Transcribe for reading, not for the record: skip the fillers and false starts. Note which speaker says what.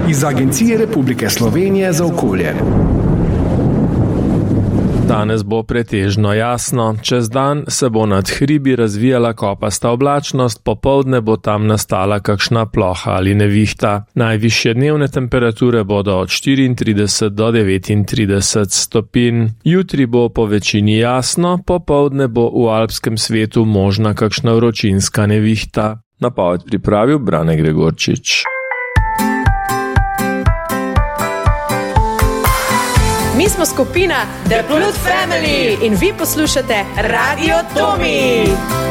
Speaker 1: iz Agencije Republike Slovenije za okolje.
Speaker 2: Danes bo pretežno jasno, čez dan se bo nad hribi razvijala kopasta oblačnost, popoldne bo tam nastala kakšna ploha ali nevihta. Najvišje dnevne temperature bodo od 34 do 39 stopinj. Jutri bo po večini jasno, popoldne bo v alpskem svetu možna kakšna vročinska nevihta. Napoved pripravil Brane Gregorčič.
Speaker 3: Mi smo skupina The Plut Family in vi poslušate Radio Tomi.